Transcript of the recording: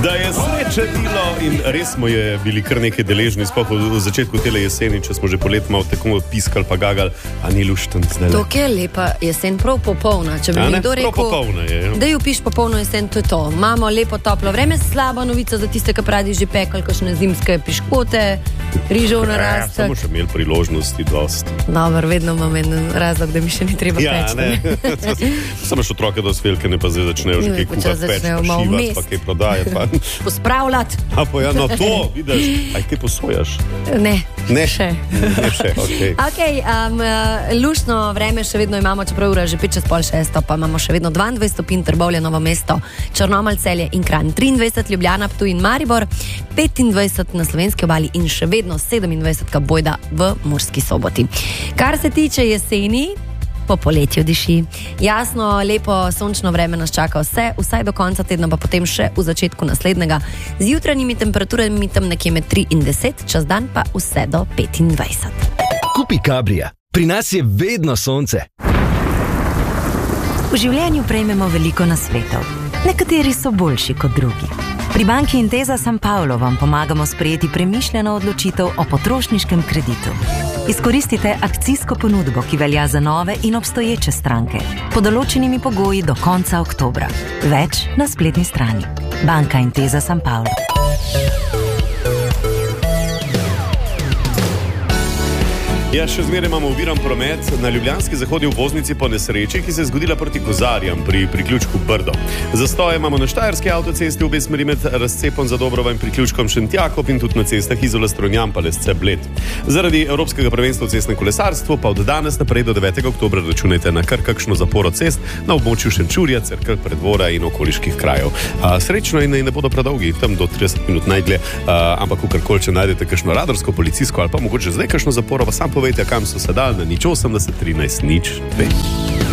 Da je sreče bilo in res smo je bili kar nekaj deležni, sploh v začetku tele jeseni, če smo že polet malo tako piskali pa gagali, a ni lušten zdaj. To je lepa jesen, prav popolna. Če bi mi kdo rekel, da jo piš popolno jesen, to je to. Imamo lepo toplo vreme, slaba novica za tiste, ki pravi že pekali kakšne zimske piškote, rižov narast. Samo še imeli priložnosti dost. Dobar, vedno imam en razlog, da mi še ni treba peči. Samo še otroke do svelke, ne pa zdaj začnejo že kaj kuhati, peči, pa šivati, pa kaj prodajati. Pospravljati. No to, vidiš, aj kaj posojaš? Ne, še. Okay, luštno vreme še vedno imamo, čeprav ura že 5:05, pa imamo še vedno 22 stopinj, Trbovlje, Novo mesto, Črnomelj, Celje in Kranj, 23 Ljubljana, Ptuj in Maribor, 25 na slovenski obali in še vedno 27 Bojda v Murski Soboti. Kar se tiče jeseni, po poletju diši. Jasno, lepo sončno vreme nas čaka vsaj do konca tedna, pa potem še v začetku naslednjega. Z jutranjimi temperaturami tam nekje med 3 in 10, čez dan pa vse do 25. Kupi Cabria. Pri nas je vedno sonce. V življenju prejmemo veliko nasvetov. Nekateri so boljši kot drugi. Pri banki Intesa San Paolo vam pomagamo sprejeti premišljeno odločitev o potrošniškem kreditu. Izkoristite akcijsko ponudbo, ki velja za nove in obstoječe stranke, pod določenimi pogoji do konca oktobra. Več na spletni strani. Banka Intesa San Paolo. Ja, še zmeraj imamo oviran promet na ljubljanski zahodni obvoznici po nesreči, ki se je zgodila proti Kozarjam pri priključku Brdo. Zastoje imamo na štajerski avtocesti v obe smeri med razcepom za Dobrova in priključkom Šentjakov in tudi na cestah Izola Strunjan pa Lesce Bled. Zaradi Evropskega prvenstva v cestnem kolesarstvu pa od danes naprej do 9. oktobra računajte na kar kakšno zaporo cest na območju Šenčurja, Cerkelj, Preddvora in okoliških krajev. Srečno in ne bodo predolgi, tam do 30 minut najdlje, ampak kakorkoli, če najdete kakšno radarsko, policijsko ali pa mogoče zdaj kakšno zaporo, pa sam povejte, kam so se dali na 080 13 02.